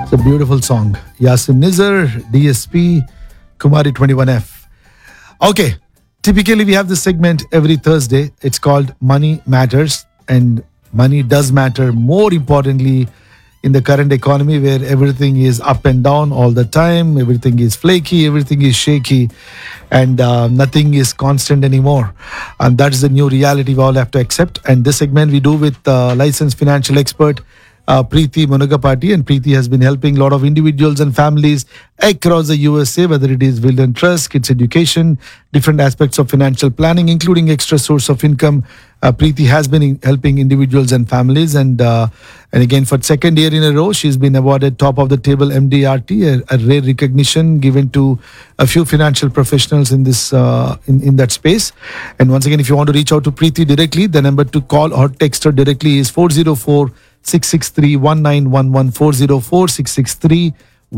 It's a beautiful song. Yasin Nizar, DSP, Kumari 21F. Okay, typically we have this segment every Thursday. It's called Money Matters, and money does matter, more importantly in the current economy where everything is up and down all the time, everything is flaky, everything is shaky, and nothing is constant anymore. And that's the new reality we all have to accept. And this segment we do with licensed financial expert Preeti Munagapati, and Preeti has been helping a lot of individuals and families across the USA, whether it is will and trust, kids education, different aspects of financial planning, including extra source of income. Preeti has been helping individuals and families, and again for second year in a row, she's been awarded top of the table MDRT, a rare recognition given to a few financial professionals in this in that space. And once again, if you want to reach out to Preeti directly, the number to call or text her directly is 404 663 1911 404 663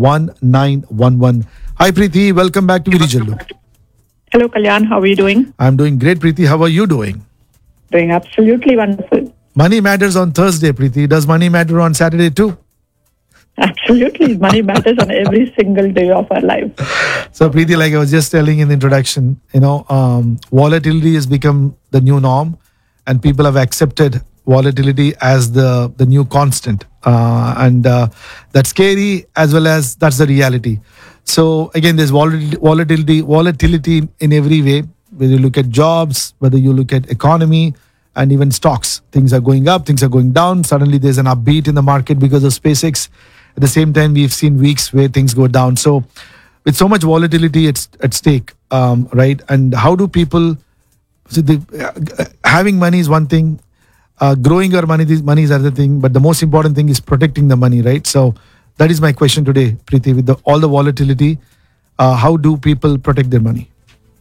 1911. Hi Preeti, welcome back to Virijallu. Hello, Kalyan. How are you doing? I'm doing great, Preeti. How are you doing? Doing absolutely wonderful. Money matters on Thursday, Preeti. Does money matter on Saturday too? Absolutely. Money matters on every single day of our life. So, Preeti, like I was just telling in the introduction, volatility has become the new norm, and people have accepted volatility as the new constant. And that's scary as well as that's the reality. So, again, there's volatility in every way. Whether you look at jobs, whether you look at economy, and even stocks. Things are going up, things are going down. Suddenly there's an upbeat in the market because of SpaceX. At the same time, we've seen weeks where things go down. So with so much volatility at stake, right? And how do people... So having money is one thing. Growing your money is another thing. But the most important thing is protecting the money, right? So that is my question today, Preeti. With all the volatility, how do people protect their money?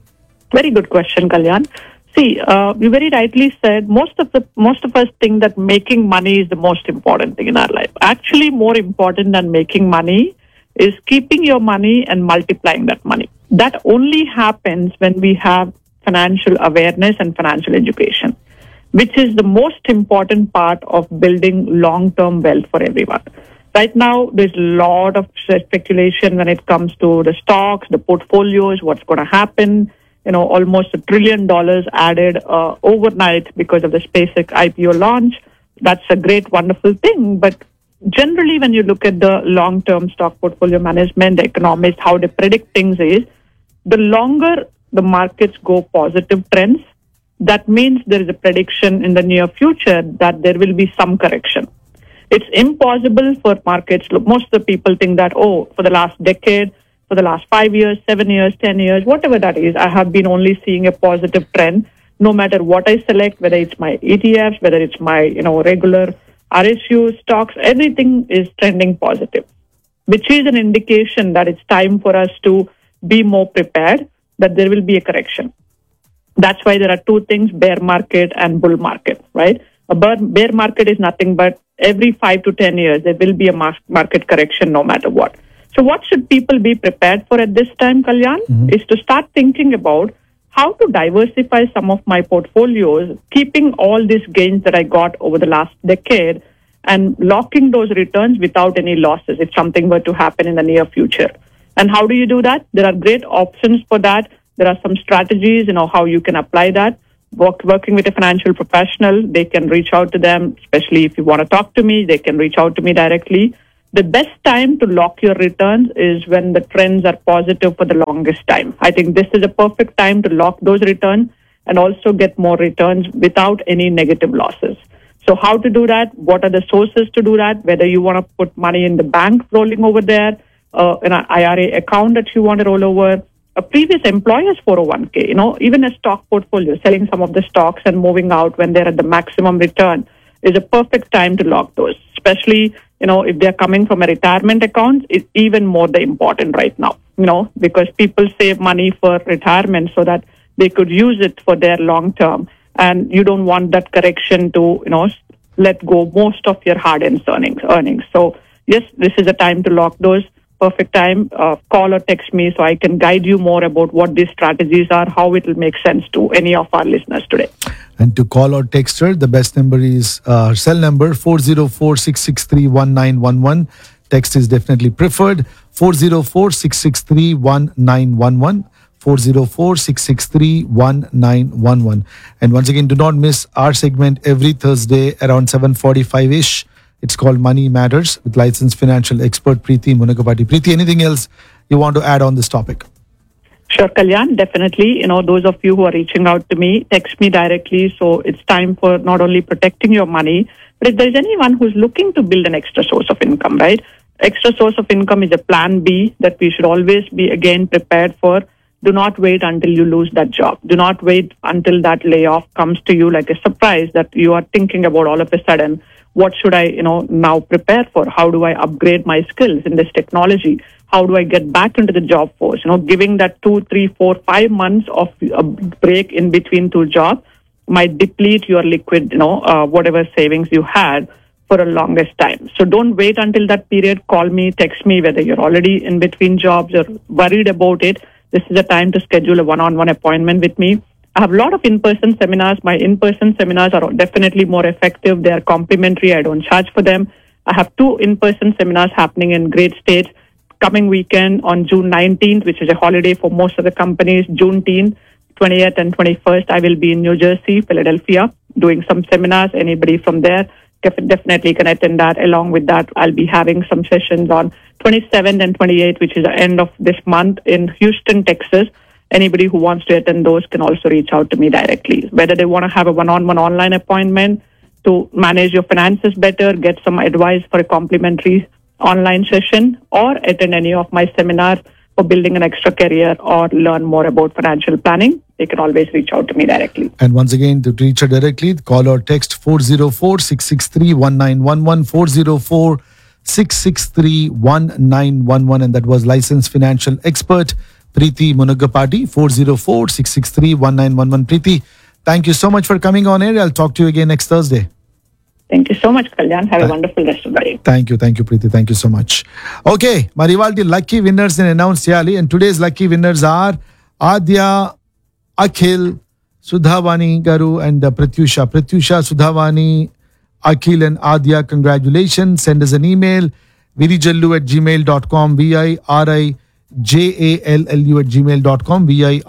Very good question, Kalyan. See, you very rightly said most of us think that making money is the most important thing in our life. Actually, more important than making money is keeping your money and multiplying that money. That only happens when we have financial awareness and financial education, which is the most important part of building long-term wealth for everyone. Right now, there's a lot of speculation when it comes to the stocks, the portfolios, what's going to happen. Almost $1 trillion added overnight because of the SpaceX IPO launch. That's a great, wonderful thing. But generally, when you look at the long-term stock portfolio management, the economists, how they predict things is, the longer the markets go positive trends, that means there is a prediction in the near future that there will be some correction. It's impossible for markets. Most of the people think that, for the last decade, for the last 5 years, 7 years, 10 years, whatever that is, I have been only seeing a positive trend. No matter what I select, whether it's my ETFs, whether it's my regular RSU stocks, everything is trending positive, which is an indication that it's time for us to be more prepared, that there will be a correction. That's why there are two things, bear market and bull market, right? A bear market is nothing but every 5 to 10 years, there will be a market correction no matter what. So what should people be prepared for at this time, Kalyan? Is to start thinking about how to diversify some of my portfolios, keeping all these gains that I got over the last decade and locking those returns without any losses if something were to happen in the near future. And how do you do that? There are great options for that. There are some strategies, how you can apply that. Working with a financial professional, they can reach out to them, especially if you want to talk to me, they can reach out to me directly. The best time to lock your returns is when the trends are positive for the longest time. I think this is a perfect time to lock those returns and also get more returns without any negative losses. So how to do that? What are the sources to do that? Whether you want to put money in the bank rolling over there, in an IRA account that you want to roll over, a previous employer's 401k, even a stock portfolio, selling some of the stocks and moving out when they're at the maximum return is a perfect time to lock those, especially if they're coming from a retirement account, it's even more the important right now, because people save money for retirement so that they could use it for their long term. And you don't want that correction to, let go most of your hard-earned earnings. So yes, this is a time to lock those. Perfect time. Call or text me so I can guide you more about what these strategies are, how it will make sense to any of our listeners today. And to call or text her, the best number is cell number 404-663-1911. text is definitely preferred. 404-663-1911. 404-663-1911. And once again, do not miss our segment every Thursday around 7:45-ish. It's called Money Matters with licensed financial expert Preeti Munagapati. Preeti, anything else you want to add on this topic? Sure, Kalyan, definitely. Those of you who are reaching out to me, text me directly. So it's time for not only protecting your money, but if there's anyone who's looking to build an extra source of income, right? Extra source of income is a plan B that we should always be again prepared for. Do not wait until you lose that job. Do not wait until that layoff comes to you like a surprise that you are thinking about all of a sudden. What should I, now prepare for? How do I upgrade my skills in this technology? How do I get back into the job force? Giving that 2, 3, 4, 5 months of a break in between two jobs might deplete your liquid, whatever savings you had for a longest time. So don't wait until that period. Call me, text me, whether you're already in between jobs or worried about it. This is the time to schedule a one-on-one appointment with me. I have a lot of in-person seminars. My in-person seminars are definitely more effective. They are complimentary. I don't charge for them. I have 2 in-person seminars happening in great states. Coming weekend on June 19th, which is a holiday for most of the companies, Juneteenth, 20th and 21st, I will be in New Jersey, Philadelphia, doing some seminars. Anybody from there definitely can attend that. Along with that, I'll be having some sessions on 27th and 28th, which is the end of this month in Houston, Texas. Anybody who wants to attend those can also reach out to me directly. Whether they want to have a one-on-one online appointment to manage your finances better, get some advice for a complimentary online session, or attend any of my seminars for building an extra career or learn more about financial planning, they can always reach out to me directly. And once again, to reach her directly, call or text 404-663-1911, 404-663-1911. And that was licensed financial expert Preeti Munagapati, 404-663-1911. Preeti, thank you so much for coming on air. I'll talk to you again next Thursday. Thank you so much, Kalyan. Have a wonderful rest of the day. Thank you, Preeti. Thank you so much. Okay, Marivaldi lucky winners announced Yali, and today's lucky winners are Adya, Akhil, Sudhavani Garu, and Pratyusha. Pratyusha, Sudhavani, Akhil, and Adya, congratulations. Send us an email, virijallu@gmail.com, VIRIJALLU@gmail.com,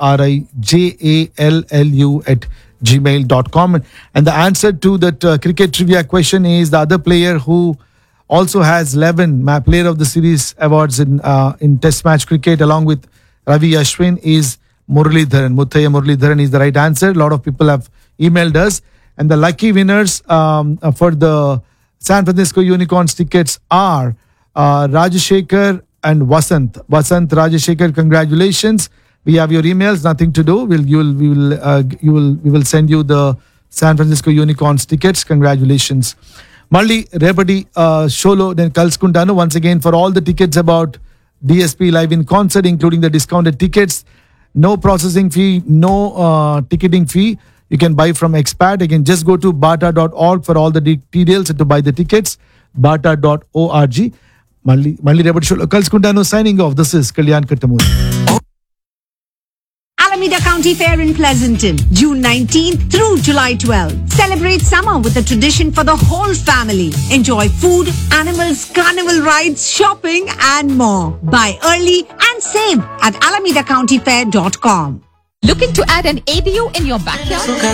VIRIJALLU@gmail.com. And the answer to that cricket trivia question is the other player who also has 11 Player of the Series awards in Test match cricket along with Ravi Ashwin is Muralidharan. Muthaiya Muralidharan is the right answer. A lot of people have emailed us. And the lucky winners for the San Francisco Unicorns tickets are Rajashekar and Vasant. Vasant, Rajashekar, congratulations. We have your emails. Nothing to do. We will send you the San Francisco Unicorns tickets. Congratulations. Malli Repati Sholo then Kalskundanu once again for all the tickets about DSP live in concert, including the discounted tickets. No processing fee, no ticketing fee. You can buy from Expat. Again, just go to bata.org for all the details to buy the tickets. bata.org. Malli Repati Sholo Kalskundanu signing off. This is Kalyan Kattamur. Alameda County Fair in Pleasanton, June 19th through July 12th. Celebrate summer with a tradition for the whole family. Enjoy food, animals, carnival rides, shopping, and more. Buy early and save at alamedacountyfair.com. Looking to add an ADU in your backyard?